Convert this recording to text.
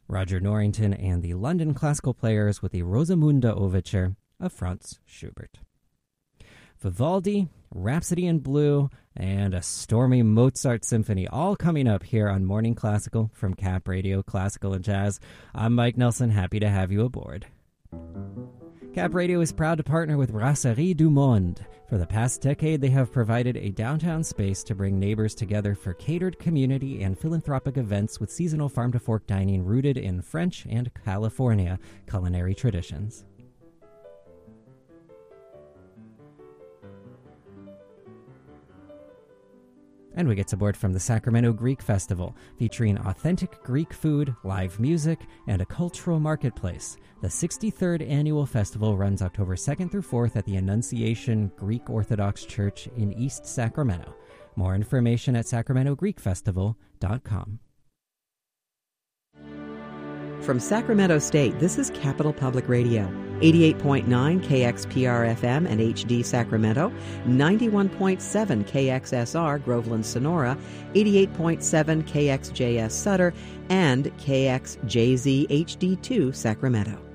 Roger Norrington and the London Classical Players with the Rosamunde Overture of Franz Schubert. Vivaldi, Rhapsody in Blue, and a stormy Mozart symphony, all coming up here on Morning Classical from Cap Radio Classical and Jazz. I'm Mike Nelson, happy to have you aboard. Cap Radio is proud to partner with Brasserie du Monde. For the past decade, they have provided a downtown space to bring neighbors together for catered community and philanthropic events with seasonal farm-to-fork dining rooted in French and California culinary traditions. And we get aboard from the Sacramento Greek Festival, featuring authentic Greek food, live music, and a cultural marketplace. The 63rd annual festival runs October 2nd through 4th at the Annunciation Greek Orthodox Church in East Sacramento. More information at sacramentogreekfestival.com. From Sacramento State, this is Capital Public Radio, 88.9 KXPR-FM and HD Sacramento, 91.7 KXSR Groveland Sonora, 88.7 KXJS Sutter, and KXJZ HD2 Sacramento.